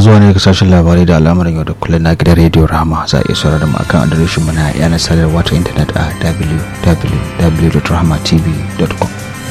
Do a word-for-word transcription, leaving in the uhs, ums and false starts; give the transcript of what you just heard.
zuwa ne ga sashen labarai da al'amuran yau da kullum na gidan rediyo Rahama. Za a iya saurara mu akan adireshin mu na yanar sadarwa ta intanet a w w w dot rahama t v dot com.